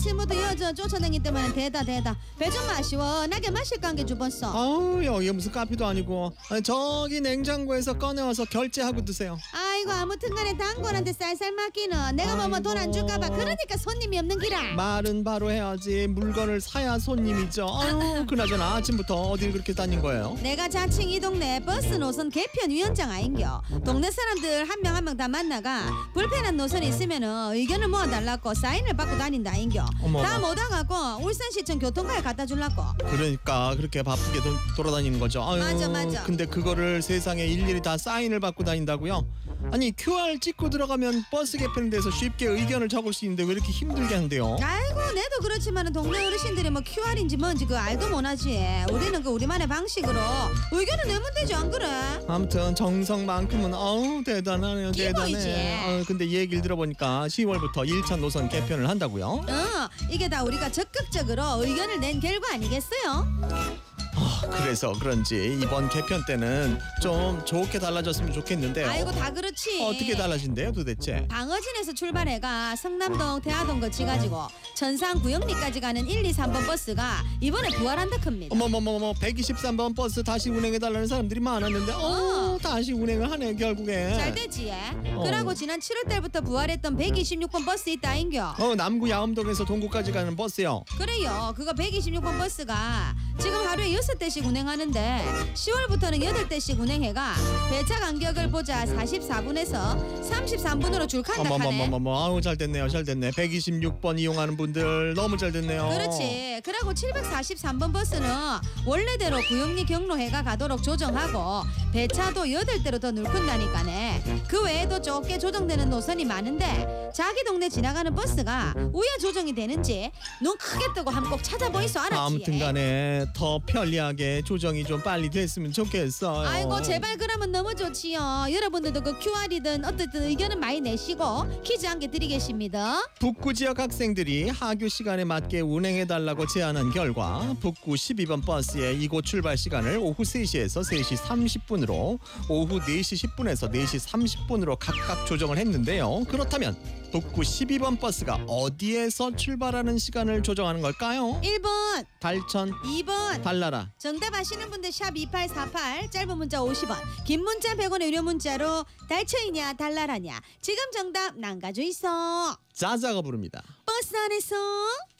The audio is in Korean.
아침부터 여자 쫓아다니기 때문에 대다. 배 좀 마시워. 나게 마실 관계 주었어. 아우 여기 무슨 카페도 아니고 저기 냉장고에서 꺼내와서 결제하고 드세요. 아이고 아무튼간에 단골한테 쌀쌀 맡기는 내가 뭐 돈 안 줄까봐 그러니까 손님이 없는 기라. 말은 바로 해야지. 물건을 사야 손님이죠. 아유 그나저나 아침부터 어딜 그렇게 다닌 거예요? 내가 자칭 이 동네 버스 노선 개편 위원장 아인겨. 동네 사람들 한 명 한 명 다 만나가 불편한 노선이 있으면은 의견을 모아달라고 사인을 받고 다닌다 아인겨. 어머. 다 못 와갖고 울산시청 교통카에 갖다 줄라고. 그러니까 그렇게 바쁘게 돌아다니는 거죠. 아유, 맞아. 근데 그거를 세상에 일일이 다 사인을 받고 다닌다고요? 아니 QR 찍고 들어가면 버스 개편돼서 쉽게 의견을 적을 수 있는데 왜 이렇게 힘들게 한대요? 아이고 내도 그렇지만은 동네 어르신들이 뭐 QR인지 뭔지 그 알도 못하지. 우리는 그 우리만의 방식으로 의견을 내면 되지 안 그래? 아무튼 정성만큼은 대단하네요. 기본이지. 대단해. 근데 이 얘기를 들어보니까 10월부터 1차 노선 개편을 한다고요? 이게 다 우리가 적극적으로 의견을 낸 결과 아니겠어요? 그래서 그런지 이번 개편 때는 좀 좋게 달라졌으면 좋겠는데요. 아이고 다 그렇지. 어떻게 달라진대요 도대체? 방어진에서 출발해가 성남동 대하동 거치가지고 천상 구영리까지 가는 1, 2, 3번 버스가 이번에 부활한다 큽니다. 어머머머머 123번 버스 다시 운행해달라는 사람들이 많았는데 다시 운행을 하네 결국에. 잘 되지. 그러고 지난 7월 달부터 부활했던 126번 버스 있다 인겨. 남구 야음동에서 동구까지 가는 버스요. 그래요. 그거 126번 버스가 지금 하루에 6대씩 운행하는데 10월부터는 8대씩 운행해가 배차 간격을 보자 44분에서 33분으로 줄칸다 하네. 어머머머머 아우 잘 됐네. 126번 이용하는 분들 너무 잘 됐네요. 그렇지. 그리고 743번 버스는 원래대로 구영리 경로해가 가도록 조정하고 배차도 8대로 더 늘큰다니까네. 그 외에도 좁게 조정되는 노선이 많은데 자기 동네 지나가는 버스가 우회 조정이 되는지 눈 크게 뜨고 한번 꼭 찾아보이소. 알았지? 아무튼간에 더 편리하게 조정이 좀 빨리 됐으면 좋겠어요. 아이고 제발 그러면 너무 좋지요. 여러분들도 그 QR이든 어떻든 의견은 많이 내시고 퀴즈 한 개 드리겠습니다. 북구 지역 학생들이 하교 시간에 맞게 운행해달라고 제안한 결과 북구 12번 버스의 이곳 출발 시간을 오후 3시에서 3시 30분으로 오후 4시 10분에서 4시 30분으로 각각 조정을 했는데요. 그렇다면 북구 12번 버스가 어디에서 출발하는 시간을 조정하는 걸까요? 1번 달천 2번 달나라. 정답 아시는 분들 샵 2848 짧은 문자 50원 긴 문자 100원의 유료 문자로 달처이냐 달나라냐 지금 정답 남가져 있어. 자자가 부릅니다. 버스 안에서